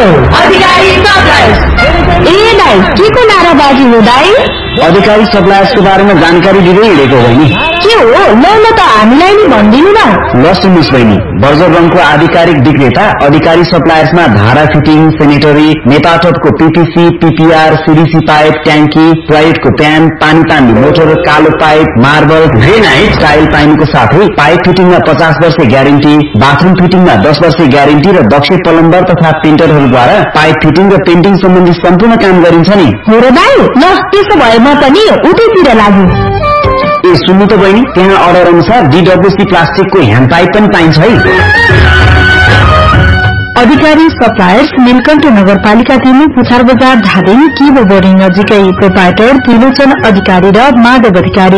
अधिकारी suppliers. ए दाइ के को नाराबाजी हो दाइ? अधिकारी सप्लायर्सको बारेमा जानकारी दिँदै हिँडेको बहिनी। के हो ल त हामीलाई नि भन्दिनु न। ल सुन्नुस् बहिनी, बर्जर रङको आधिकारिक विक्रेता अधिकारी सप्लायर्समा धारा fitting, sanitary, नेताटपको PPC, PPR, CDC pipe, ट्याङ्की, टोयलेटको प्यान, पानी तान्ने मोटर, कालो पाइप, मार्बल, ग्रेनाइट, टाइल पाइनुको साथै पाइप फिटिङमा 50 वर्ष ग्यारेन्टी, बाथरूम फिटिङमा 10 वर्ष ग्यारेन्टी र दक्ष प्लम्बर तथा पेन्टरहरूद्वारा पाइप फिटिङ र पेन्टिङ सम्बन्धी सम्पूर्ण काम गरिन्छ नि। हो र दाइ, ल त्यसो भए म पनि उतैतिर लाग्यो। ए सुन्नु त बहिनी, त्यहाँ अर्डर अनुसार डीडब्ल्यूसी प्लास्टिकको ह्यान्ड पाइप पनि पाइन्छ है। अधिकारी सप्लायर्स, नीलकण्ठ नगरपालिका 3, पुछार बजार, धादिङ, किबो बोर्डिङ नजिकै। प्रोपाइटर त्रिलोचन अधिकारी र माधव अधिकारी।